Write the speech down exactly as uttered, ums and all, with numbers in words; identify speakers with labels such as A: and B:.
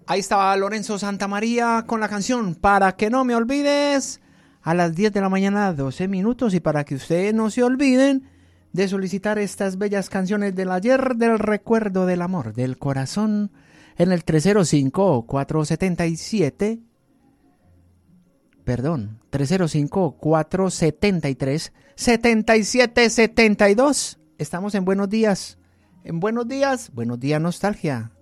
A: Ahí estaba Lorenzo Santamaría con la canción Para que no me olvides, a las diez de la mañana, doce minutos, y para que ustedes no se olviden de solicitar estas bellas canciones del ayer, del recuerdo, del amor, del corazón, en el tres cero cinco, cuatro siete siete, perdón, tres cero cinco, cuatro siete tres, siete siete siete dos. Estamos en Buenos Días, en Buenos Días, Buenos Días Nostalgia.